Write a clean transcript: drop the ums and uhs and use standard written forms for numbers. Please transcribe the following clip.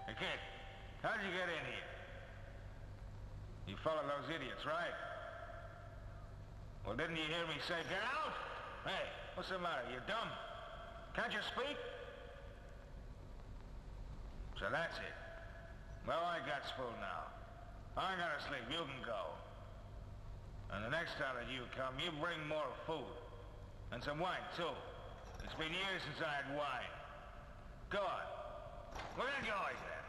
Hey, kid, how'd you get in here? You followed those idiots, right? Well, didn't you hear me say, get out? Hey, what's the matter? You dumb? Can't you speak? So that's it. Well, I got food now. I gotta sleep. You can go. And the next time that you come, you bring more food. And some wine, too. It's been years since I had wine. Go on. Where are you going there?